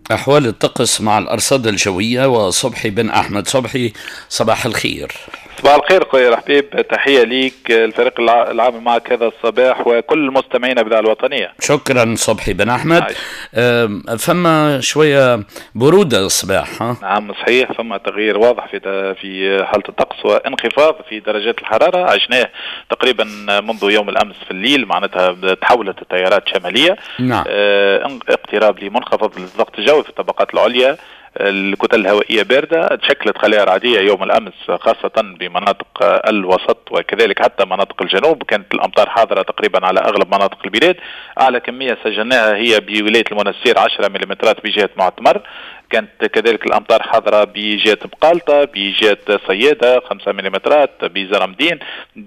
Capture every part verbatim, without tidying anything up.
أحوال الطقس مع الأرصاد الجوية وصبحي بن أحمد. صبحي، صباح الخير. صباح الخير خويا رحبيب، تحية ليك الفريق العامل معك هذا الصباح وكل مستمعينا بذاع الوطنية. شكرا صبحي بن أحمد. فما شوية برودة الصباح ها؟ نعم صحيح، فما تغيير واضح في في حالة الطقس وانخفاض في درجات الحرارة عشناه تقريبا منذ يوم الأمس في الليل، معناتها تحولت التيارات شمالية. نعم. اه اقتراب لمنخفض الضغط الجوي في الطبقات العليا، الكتل الهوائية باردة، تشكلت خلايا رعدية يوم الأمس خاصة بمناطق الوسط وكذلك حتى مناطق الجنوب. كانت الأمطار حاضرة تقريبا على أغلب مناطق البلاد. أعلى كمية سجلناها هي بولاية المنستير عشرة مليمترات بجهة معتمر. كانت كذلك الأمطار حاضرة بجهة بقالطة، بجهة صيادة خمسة مليمترات، بزرمدين،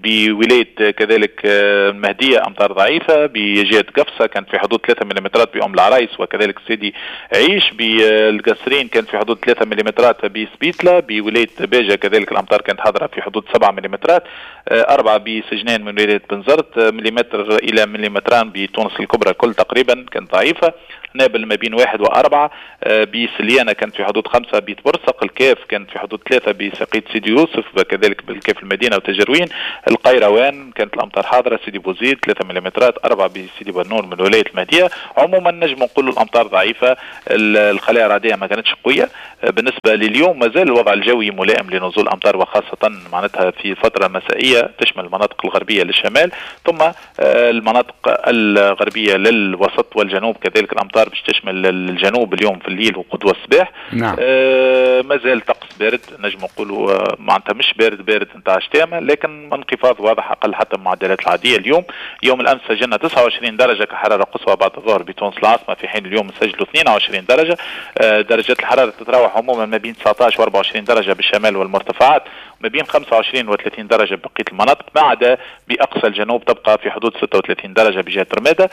بولاية كذلك المهدية أمطار ضعيفة، بجهة قفصة كانت في حدود ثلاثة مليمترات بأم العرايس وكذلك سيدي عيش، بالقصرين كانت في حدود ثلاثة مليمترات بسبيتلا، بولاية باجة كذلك الأمطار كانت حاضرة في حدود سبعة مليمترات، أربعة بسجنان من ولاية بنزرت، مليمتر إلى مليمتران بتونس الكبرى كل تقريبا كانت ضعيفة. نابل ما بين واحد وأربعة، بسليانة كانت في حدود خمسة، بيت برسق الكاف كانت في حدود ثلاثة بسقيت سيدي يوسف وكذلك بالكاف المدينة وتجروين. القيروان كانت الأمطار حاضرة، سيدي بوزيد ثلاثة مليمترات، أربعة بسيدي بنور من ولاية المهدية. عموما نجم نقول الأمطار ضعيفة، الخلايا الرعدية ما كانتش قوية. بالنسبة لليوم ما زال الوضع الجوي ملائم لنزول أمطار، وخاصة معناتها في فترة مسائية تشمل المناطق الغربية للشمال ثم المناطق الغربية للوسط والجنوب. كذلك الأمطار باش تشمل الجنوب اليوم في الليل وقدوة الصباح. نعم. آه ما زال طقس بارد، نجم نقولوا آه معناتها مش بارد بارد نتاع شتامة، لكن انخفاض واضح أقل حتى من المعدلات العادية. اليوم يوم الأمس سجلنا تسعة وعشرين درجة كحرارة قصوى بعد الظهر بتونس العاصمة، في حين اليوم نسجلوا اثنين وعشرين درجة. آه درجات الحرارة تتراوح عموما ما بين تسعة عشر و أربعة وعشرين درجة بالشمال والمرتفعات، ما بين خمسة وعشرين و ثلاثين درجة بقية المناطق، ما عدا بأقصى الجنوب تبقى في حدود ستة وثلاثين درجة بجهة رمادة.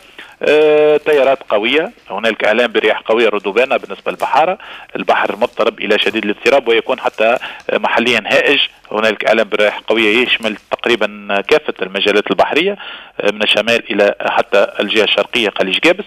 آه تيارات قوية، هنالك إعلام برياح قوية ردوبانة بالنسبة للبحارة، البحر مضطرب إلى شديد الاضطراب ويكون حتى محليا هائج. هنالك إعلام برياح قوية يشمل تقريبا كافة المجالات البحرية من الشمال إلى حتى الجهة الشرقية خليج جابس.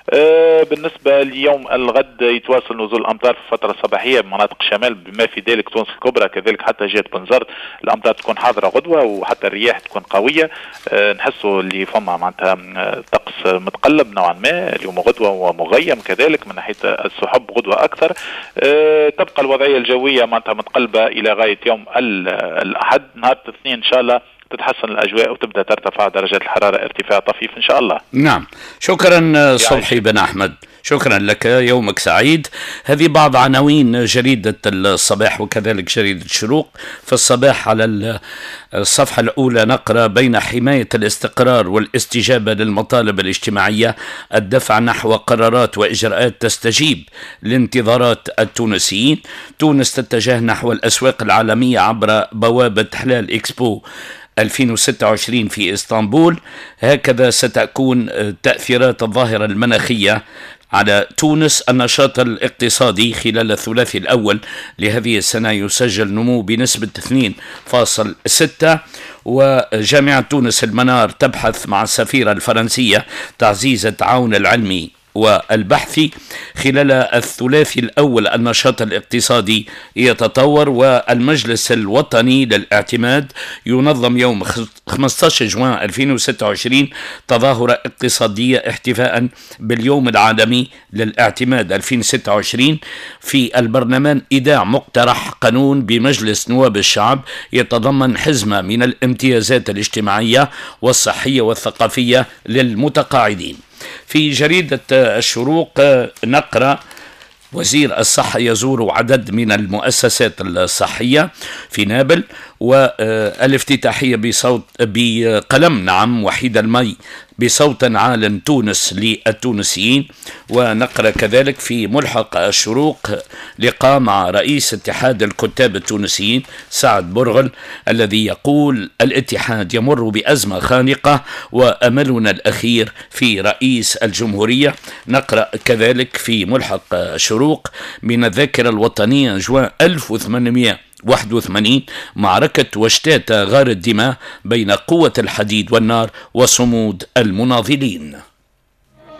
بالنسبة ليوم الغد يتواصل نزول الأمطار في الفترة الصباحية بمناطق الشمال بما في ذلك تونس الكبرى، كذلك حتى جهة بنزرت الأمطار تكون حاضرة غدوة وحتى الرياح تكون قوية. نحسوا اللي فما معناتها طقس متقلب نوعا ما اليوم غدوة ومغيم كذلك من ناحية السحب غدوة أكثر. تبقى الوضعية الجوية معناتها متقلبة إلى غاية يوم الأحد. نهار الاثنين إن شاء الله تتحسن الأجواء وتبدأ ترتفع درجات الحرارة ارتفاع طفيف إن شاء الله. نعم، شكرا صبحي بن أحمد، شكرا لك، يومك سعيد. هذه بعض عناوين جريدة الصباح وكذلك جريدة الشروق. في الصباح على الصفحة الأولى نقرأ: بين حماية الاستقرار والاستجابة للمطالب الاجتماعية الدفع نحو قرارات وإجراءات تستجيب لانتظارات التونسيين. تونس تتجه نحو الأسواق العالمية عبر بوابة حلال إكسبو ألفين وستة وعشرين في إسطنبول. هكذا ستكون تأثيرات الظاهرة المناخية على تونس. النشاط الاقتصادي خلال الثلاثي الأول لهذه السنة يسجل نمو بنسبة اثنين فاصلة ستة. وجامعة تونس المنار تبحث مع السفيرة الفرنسية تعزيز التعاون العلمي والبحثي. خلال الثلاثي الأول النشاط الاقتصادي يتطور، والمجلس الوطني للاعتماد ينظم يوم خمسة عشر جوان ألفين وستة وعشرين تظاهرة اقتصادية احتفاء باليوم العالمي للاعتماد ألفين وستة وعشرين. في البرلمان إيداع مقترح قانون بمجلس نواب الشعب يتضمن حزمة من الامتيازات الاجتماعية والصحية والثقافية للمتقاعدين. في جريدة الشروق نقرأ: وزير الصحة يزور عدد من المؤسسات الصحية في نابل. والافتتاحية بصوت بقلم نعم وحيد المي بصوت عال تونس للتونسيين. ونقرأ كذلك في ملحق الشروق لقاء مع رئيس اتحاد الكتاب التونسيين سعد برغل الذي يقول: الاتحاد يمر بأزمة خانقة وأملنا الأخير في رئيس الجمهورية. نقرأ كذلك في ملحق الشروق: من الذاكرة الوطنية جوان ألف وثمانمائة واحد وثمانين معركة وشتات غار الدماء بين قوة الحديد والنار وصمود المناضلين.